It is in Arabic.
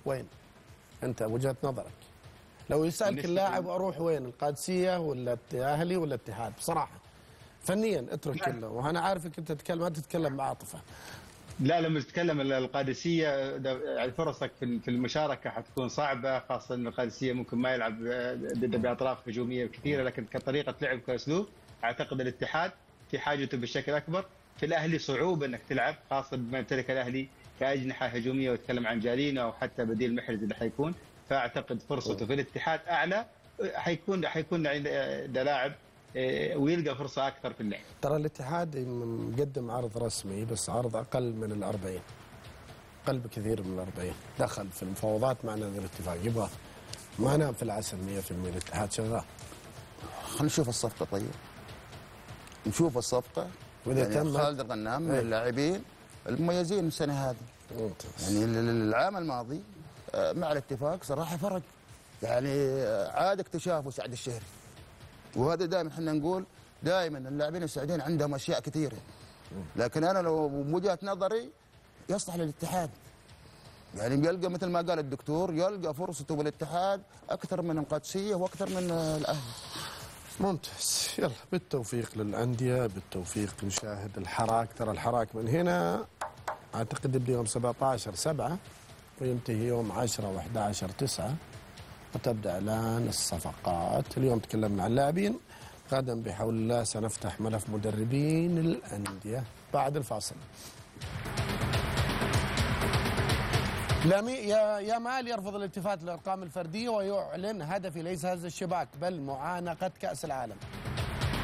وين؟ انت وجهة نظرك لو يسألك اللاعب اروح وين؟ القادسية ولا الاهلي ولا الاتحاد؟ بصراحة فنيا اترك كله، وانا عارفك انت تتكلم ما تتكلم بعاطفة. لا لما تتكلم القادسيه يعني فرصك في المشاركه حتكون صعبه، خاصه ان القادسيه ممكن ما يلعب باطراف هجوميه كثيره، لكن كطريقه لعب كاسلوب اعتقد الاتحاد في حاجته بشكل اكبر. في الاهلي صعوبه انك تلعب، خاصه بما يمتلك الاهلي كاجنحه هجوميه، ويتكلم عن جالينا او حتى بديل محرز اللي حيكون، فاعتقد فرصته في الاتحاد اعلى، حيكون عند لاعب ويلقى فرصه اكثر في اللعب. ترى الاتحاد مقدم عرض رسمي بس عرض اقل من 40، اقل بكثير من 40، دخل في المفاوضات مع نادي الاتفاق، يبغى ما نام في العسل 100%. الاتحاد شغال. خلينا نشوف الصفقه. طيب نشوف الصفقه. واذا يعني خالد الغنام من اللاعبين المميزين السنه هذه. يعني العام الماضي مع الاتفاق صراحه فرق، يعني عاد اكتشافه سعد الشهري، وهذا دائما احنا نقول دائما اللاعبين السعوديين عندهم اشياء كثيره، لكن انا لو بوجهه نظري يصلح للاتحاد. يعني يلقى مثل ما قال الدكتور، يلقى فرصته بالاتحاد اكثر من القادسيه واكثر من الاهلي. ممتاز. يلا بالتوفيق للانديه، بالتوفيق نشاهد الحراك. ترى الحراك من هنا اعتقد يبدا يوم 17/7 وينتهي يوم 10/11/9، وتبدا اعلان الصفقات. اليوم تكلمنا عن اللاعبين، غدا بحول الله سنفتح ملف مدربين الانديه بعد الفاصل. يامال يرفض الالتفات للارقام الفرديه ويعلن هدفي ليس هز الشباك بل معانقه كاس العالم.